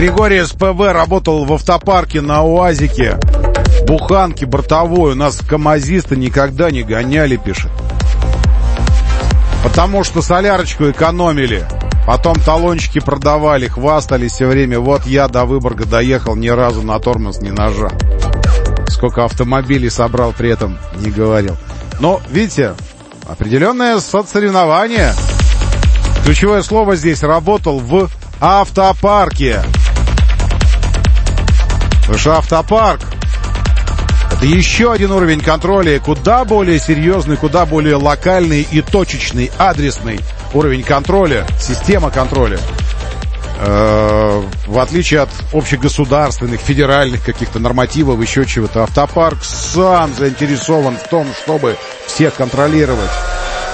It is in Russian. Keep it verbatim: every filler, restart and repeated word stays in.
Григорий СПВ работал в автопарке на УАЗике. Буханки бортовой у нас КамАЗисты никогда не гоняли, пишет. Потому что солярочку экономили. Потом талончики продавали, хвастались все время. Вот я до Выборга доехал, ни разу на тормоз не нажал. Сколько автомобилей собрал, при этом не говорил. Но, видите, определенное соцсоревнование. Ключевое слово здесь: работал в автопарке. Потому что автопарк — это еще один уровень контроля, куда более серьезный, куда более локальный и точечный, адресный уровень контроля, система контроля. Э-э- в отличие от общегосударственных, федеральных каких-то нормативов, еще чего-то, автопарк сам заинтересован в том, чтобы всех контролировать.